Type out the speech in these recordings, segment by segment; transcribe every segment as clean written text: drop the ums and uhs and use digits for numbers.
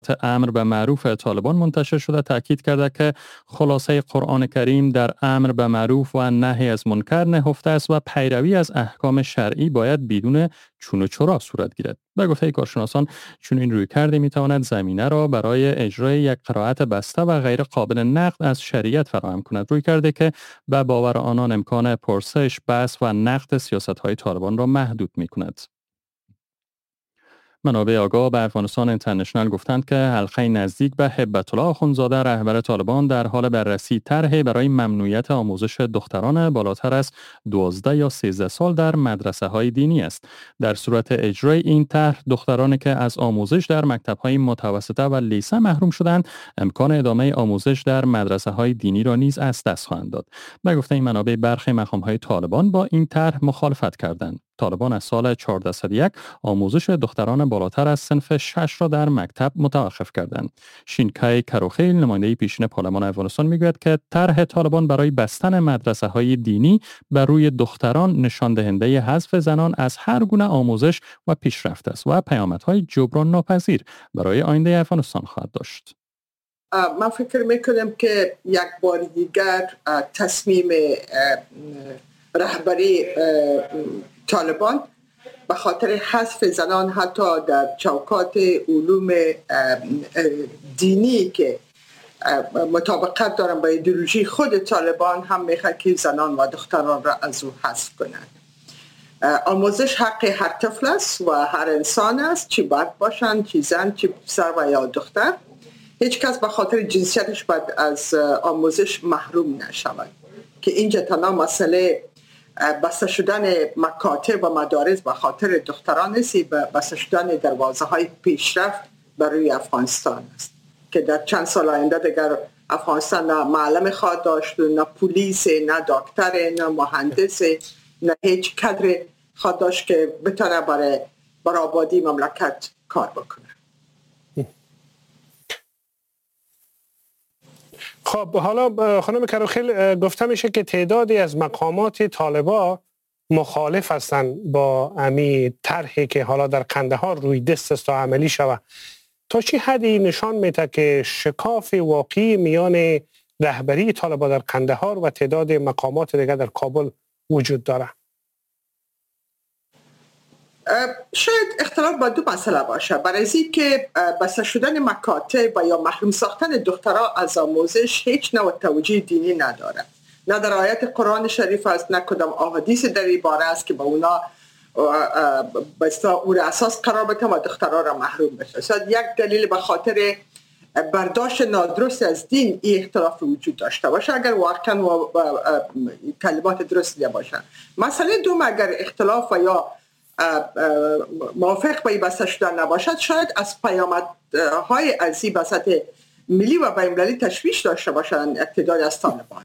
امر به معروف طالبان منتشر شده تاکید کرده که خلاصه قرآن کریم در امر به معروف و نهی از منکر نهفته است و پیروی از احکام شرعی باید بدون چون و چرا صورت گیرد. به گفته کارشناسان چون این رویکرد میتواند زمینه را برای اجرای یک قرائت بسته و غیر قابل نقد از شریعت فراهم کند. رویکردی که به باور آنان امکان پرسش، بحث و نقد سیاست‌های طالبان را محدود می‌کند. منابع آگاه به افغانستان اینترنشنال گفتند که حلقه نزدیک به هبت الله آخوندزاده رهبر طالبان در حال بررسی طرحی برای ممنوعیت آموزش دختران بالاتر از 12 یا 13 سال در مدرسه‌های دینی است. در صورت اجرای این طرح دخترانی که از آموزش در مکتب‌های متوسطه و لیسه محروم شدند، امکان ادامه آموزش در مدرسه‌های دینی را نیز از دست خواهند داد. به گفته این منابع برخی مقام‌های طالبان با این طرح مخالفت کردند. طالبان از سال 1401 آموزش دختران بالاتر از صنف 6 را در مکتب متوقف کردند. شینکای کروخیل نماینده پیشین پارلمان افغانستان میگوید که طرح طالبان برای بستن مدرسه‌های دینی بر روی دختران نشان دهنده حذف زنان از هر گونه آموزش و پیشرفت است و پیامدهای جبران ناپذیر برای آینده افغانستان خواهد داشت. من فکر میکنم که یک بار دیگر تصمیم رهبری طالبان به خاطر حذف زنان حتی در چوکات علوم دینی که مطابقت دارن با ایدئولوژی خود طالبان هم میخواد که زنان و دختران را از او حذف کنند. آموزش حق هر طفل است و هر انسان است، چی مرد باشند، چی زن، چی پسر و یا دختر. هیچ کس به خاطر جنسیتش باید از آموزش محروم نشود که اینجا تنها مسئله بسته شدن مکاتب و مدارس به خاطر دختران است، بسته شدن دروازه های پیشرفت برای افغانستان است که در چند سال آینده دیگر افغانستان نه معلم خواهد داشت، نه پلیس، نه دکتر، نه مهندس، نه هیچ کادر خواهد داشت که بتونه برای برآبادی مملکت کار بکنه. خب حالا خانم کروخیل گفته میشه که تعدادی از مقامات طالبان مخالف هستند با امی طرحی که حالا در قندهار روی دست است تا عملی شود. تا چه حدی نشان میده که شکاف واقعی میان رهبری طالبان در قندهار و تعداد مقامات دیگر در کابل وجود داره؟ شاید اختلاف با دو مسئله باشه. برای اینکه بسته شدن مکاتب و یا محروم ساختن دخترها از آموزش هیچ نوع توجیه دینی نداره، نه در آیات قرآن شریف است، نه کدام احادیث در این باره است که با اونا بسته او را اساس قرار بده و دخترها را محروم بشه. شاید یک دلیل به خاطر برداشت نادرست از دین این اختلاف وجود داشته باشه، اگر واقعا کلمات درست باشه. مسئله دوم، اگر اختلاف و یا موافق به بسته شدن نباشد، شاید از پیامدهای از این بساط ملی و بین‌المللی تشویش داشته باشند اقتدار از طالبان.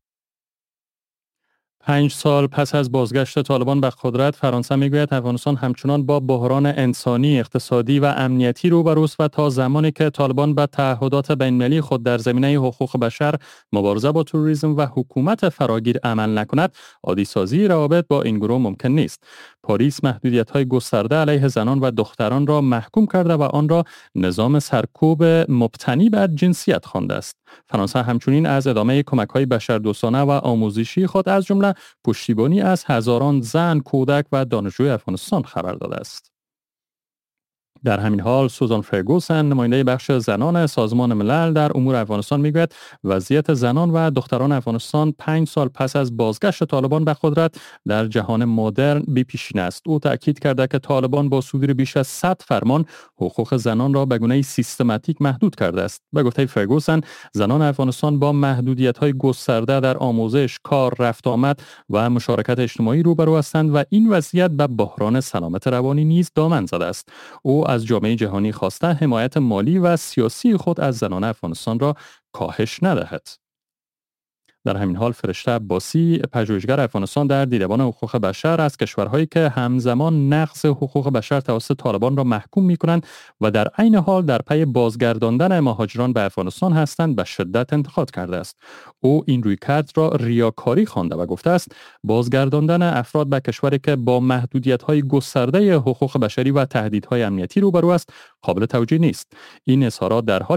5 سال پس از بازگشت طالبان به قدرت، فرانسه میگوید افغانستان همچنان با بحران انسانی، اقتصادی و امنیتی روبروست و تا زمانی که طالبان به تعهدات بین‌المللی خود در زمینه حقوق بشر، مبارزه با تروریسم و حکومت فراگیر عمل نکند، عادی‌سازی روابط با این گروه ممکن نیست. پاریس محدودیت‌های گسترده علیه زنان و دختران را محکوم کرده و آن را نظام سرکوب مبتنی بر جنسیت خوانده است. فرانسه همچنین از ادامه کمک‌های بشردوستانه و آموزشی خود از جمله پشتیبانی از هزاران زن، کودک و دانشجوی افغانستان خبر داده است. در همین حال سوزان فرگوسن، نماینده بخش زنان سازمان ملل در امور افغانستان میگوید وضعیت زنان و دختران افغانستان 5 سال پس از بازگشت طالبان به قدرت در جهان مدرن بی‌پیشینه است. او تاکید کرده که طالبان با صدور بیش از 100 فرمان حقوق زنان را به گونه سیستماتیک محدود کرده است. به گفته فرگوسن، زنان افغانستان با محدودیت‌های گسترده در آموزش، کار، رفت آمد و مشارکت اجتماعی روبرو هستند و این وضعیت به بحران سلامت روانی نیز دامن زده است. او از جامعه جهانی خواسته حمایت مالی و سیاسی خود از زنان افغانستان را کاهش ندهد. در همین حال فرشته عباسی، پژوهشگر افغانستان در دیدبان حقوق بشر، از کشورهایی که همزمان نقض حقوق بشر توسط طالبان را محکوم می‌کنند و در عین حال در پی بازگرداندن مهاجران به افغانستان هستند به شدت انتقاد کرده است. او این رویکرد را ریاکاری خوانده و گفته است بازگرداندن افراد به کشوری که با محدودیت‌های گسترده حقوق بشری و تهدیدهای امنیتی روبرو است قابل توجیه نیست. این اظهارات در حال